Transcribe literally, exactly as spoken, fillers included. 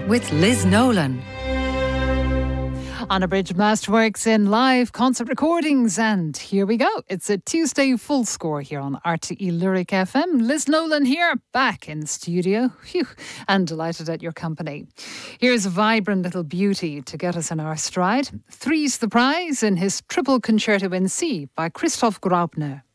with Liz Nolan. Unabridged Masterworks in live concert recordings. And here we go. It's a Tuesday full score here on R T E Lyric F M. Liz Nolan here, back in studio. Phew, and delighted at your company. Here's a vibrant little beauty to get us in our stride. Three's the prize in his triple concerto in C by Christoph Graupner.